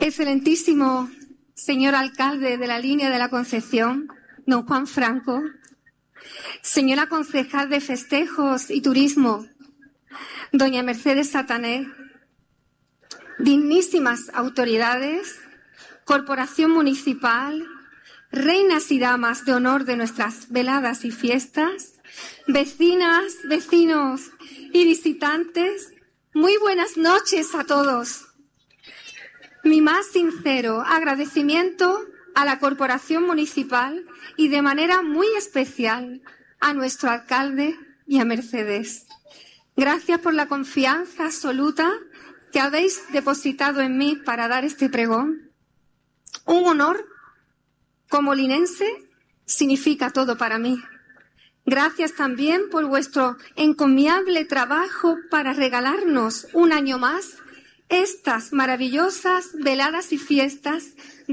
Excelentísimo señor alcalde de la Línea de la Concepción, don Juan Franco, señora concejal de Festejos y Turismo, doña Mercedes Satanés, dignísimas autoridades, corporación municipal, reinas y damas de honor de nuestras veladas y fiestas, vecinas, vecinos y visitantes, muy buenas noches a todos. Mi más sincero agradecimiento a la Corporación Municipal y de manera muy especial a nuestro alcalde y a Mercedes. Gracias por la confianza absoluta que habéis depositado en mí para dar este pregón. Un honor como linense significa todo para mí. Gracias también por vuestro encomiable trabajo para regalarnos un año más estas maravillosas veladas y fiestas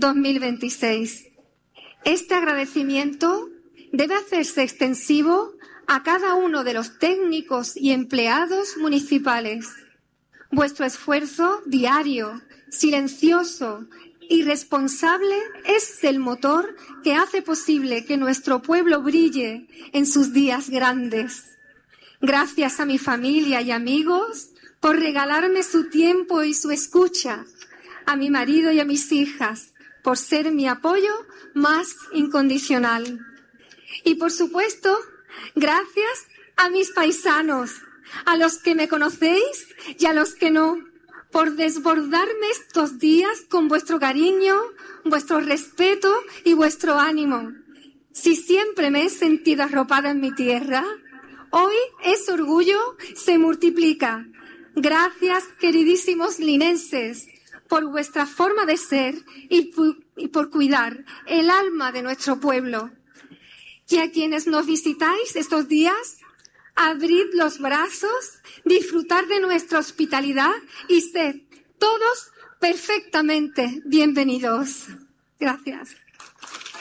2026. Este agradecimiento debe hacerse extensivo a cada uno de los técnicos y empleados municipales. Vuestro esfuerzo diario, silencioso y responsable es el motor que hace posible que nuestro pueblo brille en sus días grandes. Gracias a mi familia y amigos por regalarme su tiempo y su escucha, a mi marido y a mis hijas, por ser mi apoyo más incondicional. Y por supuesto, gracias a mis paisanos, a los que me conocéis y a los que no, por desbordarme estos días con vuestro cariño, vuestro respeto y vuestro ánimo. Si siempre me he sentido arropada en mi tierra, hoy ese orgullo se multiplica. Gracias, queridísimos linenses, por vuestra forma de ser y por cuidar el alma de nuestro pueblo. Y a quienes nos visitáis estos días, abrid los brazos, disfrutad de nuestra hospitalidad y sed todos perfectamente bienvenidos. Gracias.